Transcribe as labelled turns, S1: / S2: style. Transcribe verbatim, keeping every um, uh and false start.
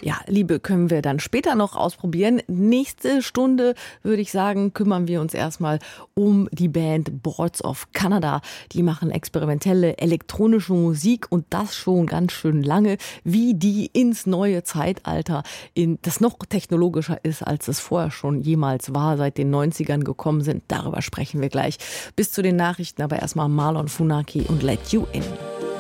S1: Ja, Liebe können wir dann später noch ausprobieren. Nächste Stunde, würde ich sagen, kümmern wir uns erstmal um die Band Boards of Canada. Die machen experimentelle elektronische Musik und das schon ganz schön lange, wie die ins neue Zeitalter, in, das noch technologischer ist, als es vorher schon jemals war, seit den neunzigern gekommen sind. Darüber sprechen wir gleich. Bis zu den Nachrichten, aber erstmal Marlon Funaki und Let You In.